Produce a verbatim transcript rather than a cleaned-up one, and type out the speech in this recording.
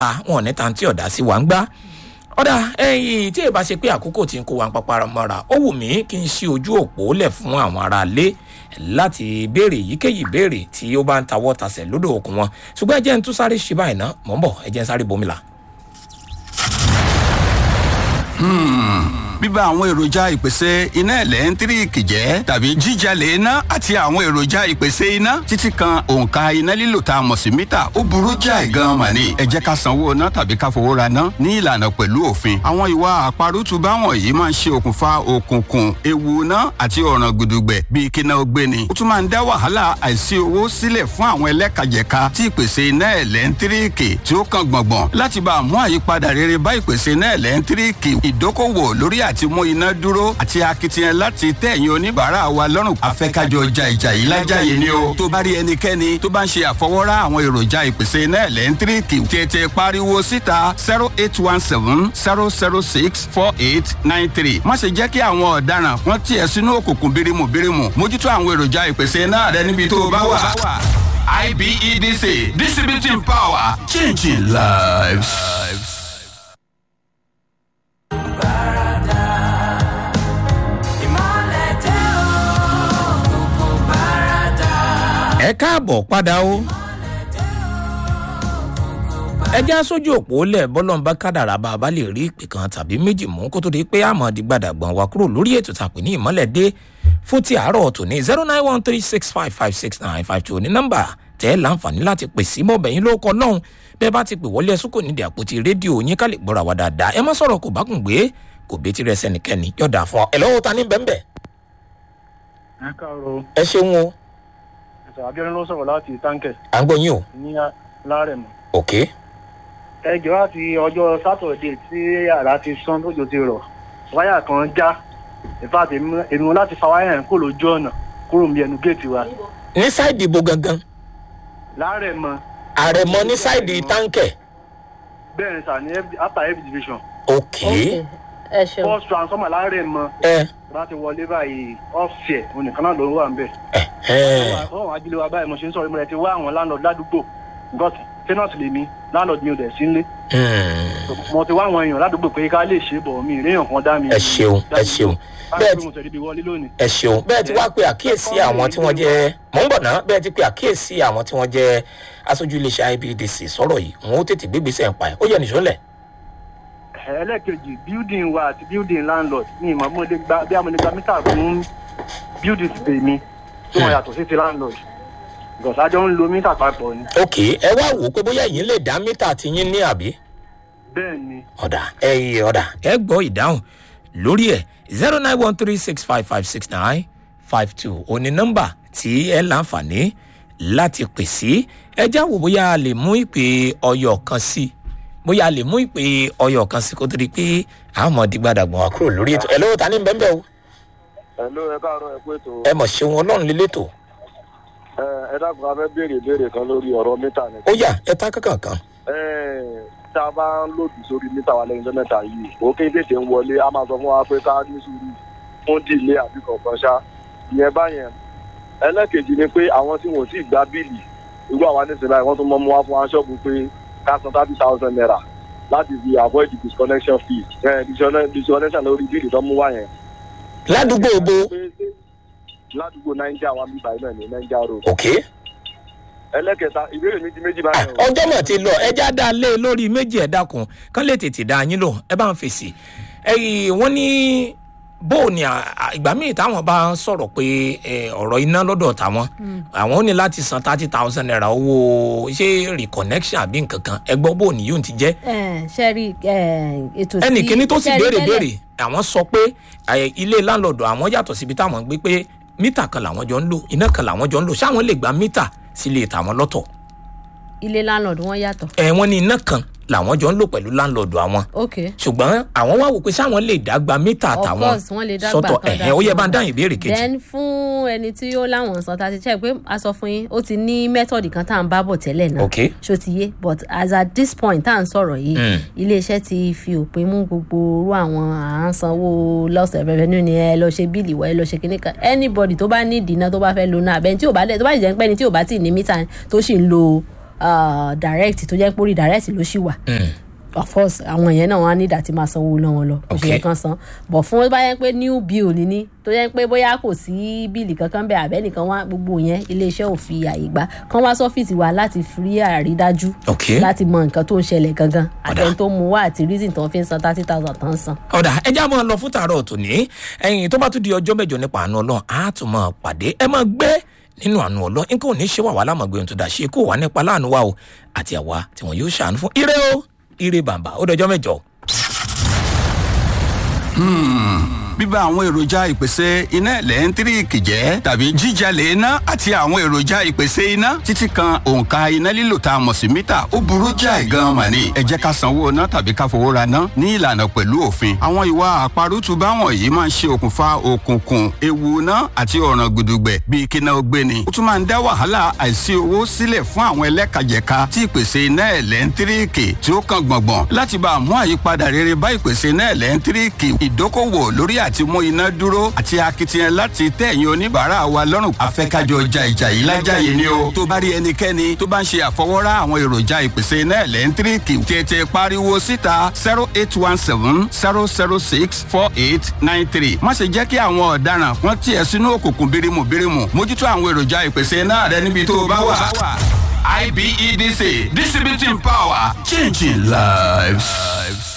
wọn ò ní ta tí ọ̀dà sí wa ń gbá ọ̀dà ẹ̀yìn tí èèbá ṣe pé àkókò tí ń kó wa ń papá mọ́ra ó wù mí kí n ṣí ojú òpó lẹ̀ fún àwọn aráalé láti béèrè èyíkéyìí béèrè tí ó bá ń tawọ́ tasẹ̀ lódò òkun wọn ṣùgbọ́n ẹ jẹ́ ń tún sáré ṣe báyìí ná mò ń bọ̀ ẹ jẹ́ ń sáré bomila. bíbá àwọn èròjà ìpèsè iná ẹ̀lẹ́ńtíríìkì jẹ́ tàbí jíjalè iná àti àwọn èròjà ìpèsè iná títí kan òǹkà iná lílò tá a mọ̀ sí mítà ó burú jáì gan-an mà ní. ẹ jẹ́ ká sanwó iná tàbí ká fowó ra ná ní ìlànà pẹ̀lú òfin. àwọn ìwà àparùtù báwọn yìí máa ń ṣe okùnfà òkùnkùn ewu iná àti ọ̀ràn gbùdùgbẹ̀ bíi kíná ó gbé ni. ó tún máa ń dá wàhálà àìsí owó sílẹ̀ fún àwọn ẹlẹ́kajẹ̀ka tí ìpèsè iná ẹ̀lẹ́ńtíríìkì tí ó kàn gbọ̀ngbọ̀n láti bá mú àyípadà rere bá ìpèsè iná ẹ̀lẹ́ńtíríìkì ìdókòwò lórí àti mú iná dúró àti akitiyan láti tẹ̀yìn oníbàárà wa lọ́rùn. afẹ́kájọ ja ìjà yìí lájàyè ni o. tó bá rí ẹnikẹ́ni tó bá ń ṣe àfọwọ́rá àwọn èròjà ìpèsè iná ẹ̀lẹ́ńtíríìkì tètè pariwo síta zero eight one seven zero zero six four eight nine three. má ṣe jẹ́ kí àwọn ọ̀daràn wọ́n tiẹ̀ sínú òkùnkùn bírímù bírímù. mójútó àwọn èròjà ìpèsè iná rẹ níbi tó bá wà. I B E D C distributing power changing lives. ẹ káàbọ̀ padà o ẹ já sójú òpó lẹ̀ bọ́lọ́mbà kádàrá bá a bá lè rí ìpè kan tàbí méjì mú kó tó di pé àmọ̀dí gbàdàgbọ̀n wa kúrò lórí ètò tàpé ní ìmọ́lẹ̀ dé fún ti àárọ̀ tòní zero nine one three six five five six nine five two ní nọ́mbà tẹ́ láǹfààní láti pè sí mọ́bẹ̀yìn ló kọ́ lọ́hùn bẹ́ẹ̀ bá ti pè wọlé ẹ̀sùn kò nídìí àpótí rédíò yín ká lè gbọ́ra wa dáadáa ẹ má sọ̀rọ̀ kò bá kùn gbé kò betí rẹ sẹ́nikẹ́ni yọ̀dà fún ọ ẹ̀ lọ́wọ́ ta ní bẹ́ẹ̀ ẹ káàárọ̀ ẹ ṣeun o ẹ̀sà Abíọ́dún ló sọ̀rọ̀ láti táǹkẹ̀ à ń gbọ́ yín o. ní Lárẹ̀mọ. ok. ẹ jọ láti ọjọ́ sátọ̀dé tí àrà ti sán lójó ti rọ̀ wáyà kan já ìfàtí èmi wọn láti fa wáyà yẹn kó lójú ọ̀nà kúrò ní ẹnu géètì wa. ní sáìdì ibo gangan. Lárẹ̀mọ. àrẹ̀mọ ní sáìdì táǹkẹ̀. bẹ́ẹ̀ ni sà ní after every division. ok. ẹ ṣeun. first transformer Lárẹ̀mọ. ẹ. láti wọlé báyìí ọ̀fẹ́ onìkan náà ló wà ń bẹ̀. wọ́n wá jílé wa báyìí mo ṣe ń sọ̀rọ̀ mo rẹ̀ ti wá àwọn landlord ládùúgbò because tenant lèmi landlord mi ò dẹ̀ sí nílé. mo ti wá àwọn èèyàn ládùúgbò pé ká lè ṣe bọ̀ mí ìréyàn kan dá mi. ẹ ṣeun ẹ ṣeun bẹ́ẹ̀ tí ẹ ṣeun bẹ́ẹ̀ ti wá pé àkíyèsí àwọn tí wọ́n jẹ́ mò ń bọ̀ náà bẹ́ẹ̀ ti pé àkíyèsí àwọn tí wọ́n jẹ́ aṣojú iléeṣẹ́ I B D C sọ̀rọ̀ yìí wọn ó tètè gbégbèsè ń pa ẹ̀ ó yẹ nìṣó lẹ̀. ẹlẹ́kejì building wa àti building landlord ní ìmọ̀ bí amúnigbà mítà fún building tèmi tó wọ́n yàtọ̀ sí ti landlord gọ̀sájọ́ ń lo mítà papọ̀ ni. ok ẹ wá wò ó pé bóyá yìí lè dá mítà tí yín ní àbí. bẹ́ẹ̀ ni. ọ̀dà ẹ yí ọ̀dà ẹ gbọ́ ìdáhùn lórí ẹ̀ zero nine one three six five five six nine five two òní nọ́mbà tí ẹ láǹfààní láti pè sí ẹ já wò bóyá a lè mú ìpè ọyọ kan sí bóyá a lè mú ìpè ọyọ kan sí kó tó di pé àwọn ọmọdé gbàdàgbọ̀n wá kúrò lórí ètò ẹ lówó ta ní bẹ́ẹ̀ o. ẹ ló ẹ káàárọ̀ ẹ pé tó. ẹ mọ̀ ṣeun ọlọ́run lé lẹ́tọ̀. ẹ ẹ dákun a fẹ́ béèrè béèrè kan lórí ọ̀rọ̀ mítà ni. ó yá ẹ ta kankan kan. ẹ tá a bá ń lòdì sórí mítà wa lẹ́yìn tó mẹ́ta yìí òkè tètè ń wọlé a máa sọ fún wa pé ká ní sùúrù fún dìlé àbí kọ̀ọ̀kan ṣá ìyẹn báyẹn. ẹlẹ́kejì ni pé àwọn tí wọn ò tí ì gba bíìlì irú àwa ní sinmi àwọn tó mọ́ mú wá fún aṣọ́gun pé ká san thirty thousand naira láti fi avoid the disconnection fee ẹ disconnection lórí bíìlì tó mú wá yẹn. ládùúgbò òbo. ládùúgbò naija wa bíbá iná ní naija road. ok. ẹlẹ́kẹta ìbéèrè méjì méjì báyìí. ọjọ́ mọ̀ ti lọ ẹja dá lé lórí méjì ẹ̀ dákun kán lè tètè dá yín lò ẹ bá ń fèsì ẹ̀yìn wọ́n ní bó ni ìgbà míì táwọn bá ń sọ̀rọ̀ pé ọ̀rọ̀ iná lọ́dọ̀ táwọn àwọn ò ní láti san thirty thousand naira owó ṣé reconnection àbí nǹkan kan ẹ gbọ́ bó ni yóò ti jẹ́. ṣe rí ètò tí ẹnì kíní tó sì béèrè béèrè àwọn sọ pé ilé láńlọ́ọ̀dù àwọn yàtọ̀ síbi táwọn gbé pé mítà kan làwọn jọ ń lò iná kan làwọn jọ ń lò ṣáwọn lè gba mítà sílé tàwọn lọ́tọ̀. ilé láńlọ́ọ̀dù wọn yàtọ̀. ẹ wọ́n ní iná kan làwọn jọ ń lò pẹ̀lú láńlọ́ọ̀dù àwọn. ok ṣùgbọ́n àwọn wá wò pé sáwọn lè dàgbà mítà tàwọn sọ́tọ̀ ẹ̀hẹ́ ó yẹ bá ń dáhùn ìbéèrè kejì. then fún ẹni tí ó láwọn sọ ta ti check pé a sọ fún yín ó ti ní method kan tá à ń bá bọ̀ tẹ́lẹ̀ náà ok ṣó ti yé but as at this point tá à ń sọ̀rọ̀ yìí iléeṣẹ́ ti fi òpin mú gbogbo orú àwọn à ń sanwó loss of revenue ni ẹ lọ ṣe bíìlì wọ ẹ lọ ṣe kíní kan anybody tó bá ní ìdìnnà tó bá fẹ́ lo náà abẹ́ni tí ò bá dẹ̀ tó bá jẹ́ pẹ́ni tí ò bá tì ní mítà tó sì ń lo direct tó jẹ́ pé orí direct ló ṣì wà of course àwọn yẹn náà wọn á ní ìdá tí máa sanwó náà wọn lọ kò ṣe yẹ kán san but fún bá yẹn pé new bill ni tó yẹn pé bóyá kò sí bíìlì kankan bẹ́ẹ̀ àbẹ́ nìkan wá gbogbo yẹn iléeṣẹ́ ò fi àyè gbà kán wá sọ́fíìsì wa láti fi àrídájú láti mọ nǹkan tó ń ṣẹlẹ̀ gangan àtẹni tó mú wá àti reason tó ń fi san thirty thousand tán san. ọ̀dà ẹja máa lọ fún tààrọ̀ tòní ẹ̀yìn tó bá tún di ọjọ́ mẹ́jọ nípa àánú ọlọ́run á tún máa pàdé ẹ máa gbé nínú àánú ọlọ́run nǹkan ò ní ṣe wà wá lámàgbé ohun tó dà ṣe kó wà nípa láàánú wa o àti àwa tí wọn yóò ṣàánú fún ire o ire bàbá ó dọjọ́ mẹ́jọ. bíbá àwọn èròjà ìpèsè iná ẹ̀lẹ́ńtíríìkì jẹ́ tàbí jíjalè iná àti àwọn èròjà ìpèsè iná títí kan òǹkà iná lílò tá a mọ̀ sí mítà ó burú jáì gan-an mà ní. ẹ jẹ́ ká sanwó iná tàbí ká fowó ra ná ní ìlànà pẹ̀lú òfin. àwọn ìwà àparùtù báwọn yìí máa ń ṣe okùnfà òkùnkùn ewu iná àti ọ̀ràn gbùdùgbẹ̀ bíi kíná ó gbé ni. ó tún máa ń dá wàhálà àìsí owó sílẹ̀ fún àwọn ẹlẹ́kajẹ̀ka tí ìpèsè iná ẹ̀lẹ́ńtíríìkì tí ó kan gbọ̀ngbọ̀n láti bá a mú àyípadà rere bá ìpèsè iná ẹ̀lẹ́ńtíríìkì ìdókòwò lórí àti mú iná dúró àti akitiyan láti tẹ̀yìn oníbàárà wa lọ́rùn. afẹ́kájọ ọjà ìjà yìí lájàyè ni o. tó bá rí ẹnikẹ́ni tó bá ń ṣe àfọwọ́rá àwọn èròjà ìpèsè iná ẹ̀lẹ́ńtíríìkì tètè pariwo síta zero eight one seven zero zero six four eight nine three. má ṣe jẹ́ kí àwọn ọ̀daràn wọ́n tiẹ̀ sínú òkùnkùn bírímù bírímù. mójútó àwọn èròjà ìpèsè iná rẹ níbi tó bá wà. I B E D C, distributing power, changing lives.